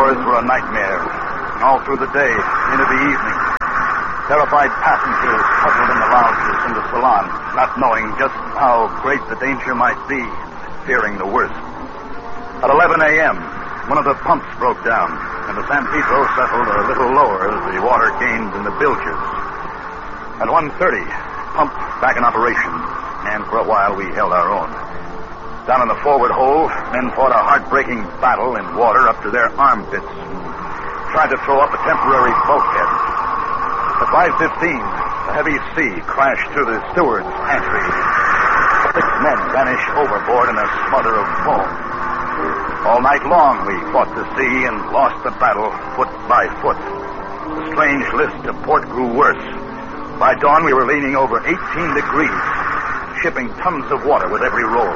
hours were a nightmare. All through the day, into the evening. Terrified passengers huddled in the lounges in the salon, not knowing just how great the danger might be, fearing the worst. At 11 a.m., one of the pumps broke down, and the San Pedro settled a little lower as the water gained in the bilges. At 1:30, pump back in operation, and for a while we held our own. Down in the forward hold, men fought a heartbreaking battle in water up to their armpits, tried to throw up a temporary bulkhead. At 5:15, a heavy sea crashed through the steward's pantry. 6 men vanished overboard in a smother of foam. All night long we fought the sea and lost the battle foot by foot. The strange list of port grew worse. By dawn we were leaning over 18 degrees, shipping tons of water with every roll.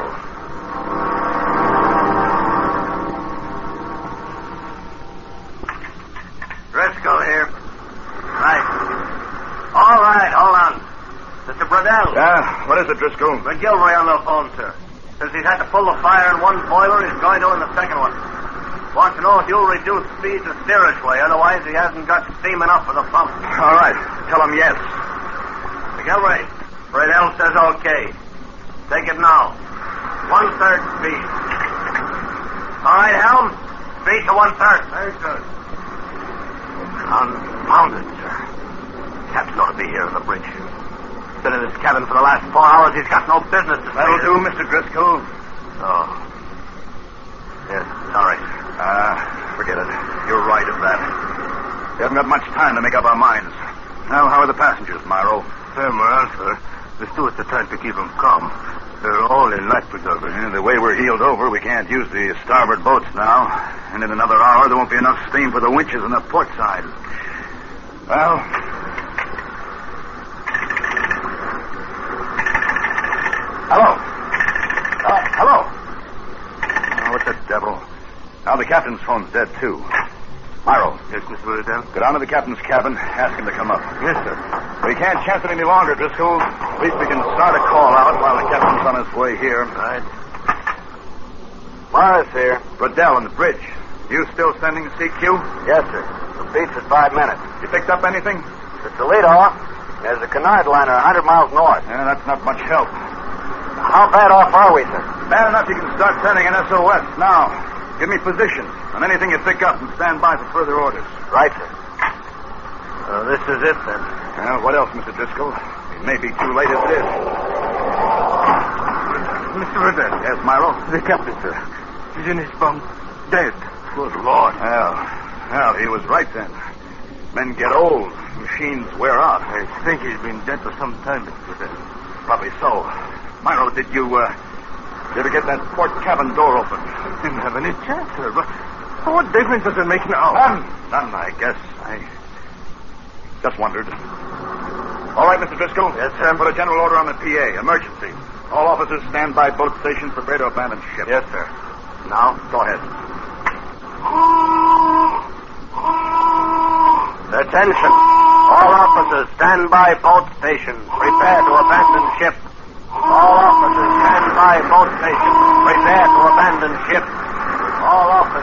Driscoll here. Right. All right, hold on. Mr. Bradell. Yeah, what is it, Driscoll? McGilroy on the phone, sir. Says he's had to pull the fire in one boiler, he's going to in the second one. Wants to know if you'll reduce speed to steerage way, otherwise he hasn't got steam enough for the pump. All right, tell him yes. McGilroy, Bradell says okay. Take it now. 1/3 speed. All right, Helm. Speed to 1/3. Very good. Confounded, sir. Captain ought to be here on the bridge. Been in his cabin for the last 4 hours. He's got no business to That'll do, Mr. Driscoll. Oh. Yes, sorry. Forget it. You're right at that. We haven't got much time to make up our minds. Now, how are the passengers, Myro? Same morale, sir. The stewards are trying to keep them calm. They're all in life preserver. Yeah, the way we're heeled over, we can't use the starboard boats now. And in another hour, there won't be enough steam for the winches on the port side. Well... Hello. Hello. Oh, what's the devil? Now the captain's phone's dead, too. Myro. Yes, Mr. Bradell? Go down to the captain's cabin, ask him to come up. Yes, sir. We can't chance it any longer, Driscoll. At least we can start a call out while the captain's on his way here. Right. Morris here. Bradell on the bridge. You still sending CQ? Yes, sir. The beats at 5 minutes. You picked up anything? The Toledo. There's a Cunard liner 100 miles north. Yeah, that's not much help. How bad off are we, sir? Bad enough you can start sending an SOS now. Give me positions on anything you pick up and stand by for further orders. Right, sir. This is it, then. Well, what else, Mr. Driscoll? It may be too late as it is. Mr. Bradell. Yes, Myro? The captain, sir. He's in his bunk. Dead. Good Lord. Well, he was right then. Men get old. Machines wear out. I think he's been dead for some time, Mr. Bradell. Probably so. Myro, did you ever get that port cabin door open? Didn't have any chance, sir. But what difference does it make now? None, I guess. I just wondered. All right, Mr. Driscoll. Yes, sir. Put a general order on the PA. Emergency. All officers stand by boat station, prepare to abandon ship. Yes, sir. Now, go ahead. Attention. All officers stand by boat station. Prepare to abandon ship. All officers stand by boat station. Prepare to abandon ship. All officers.